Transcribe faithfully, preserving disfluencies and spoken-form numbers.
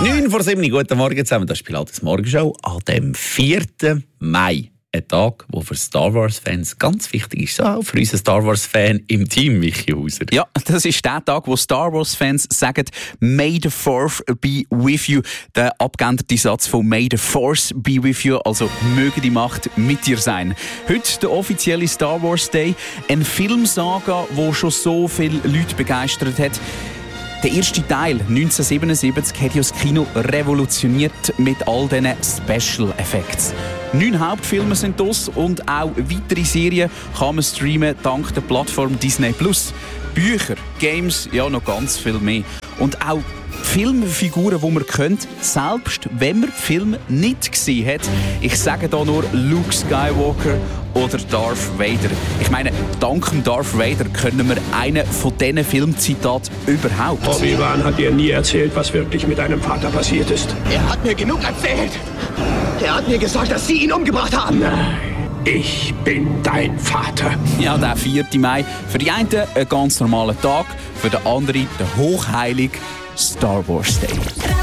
neun vor sieben, guten Morgen zusammen. Das ist Pilates Morgenshow an dem vierten Mai. Ein Tag, der für Star Wars-Fans ganz wichtig ist. So auch für unseren Star Wars-Fan im Team, Michi Hauser. Ja, das ist der Tag, wo Star Wars-Fans sagen, «May the Fourth be with you». Der abgeänderte Satz von «May the Force be with you», also «Möge die Macht mit dir sein». Heute der offizielle Star Wars Day, eine Filmsaga, die schon so viele Leute begeistert hat. Der erste Teil, neunzehnhundertsiebenundsiebzig, hat ja das Kino revolutioniert mit all diesen Special Effects. Neun Hauptfilme sind das und auch weitere Serien kann man streamen dank der Plattform Disney Plus. Bücher, Games, ja noch ganz viel mehr. Und auch Filmfiguren, die man kennt, selbst wenn man den Film nicht gesehen hat. Ich sage da nur Luke Skywalker oder Darth Vader. Ich meine, dank dem Darth Vader können wir einen von diesen Filmzitaten überhaupt. Obi-Wan hat dir nie erzählt, was wirklich mit deinem Vater passiert ist. Er hat mir genug erzählt. Er hat mir gesagt, dass Sie ihn umgebracht haben. Nein, ich bin dein Vater. Ja, der vierten Mai. Für die einen ein ganz normaler Tag, für den anderen der hochheilige Star Wars Day.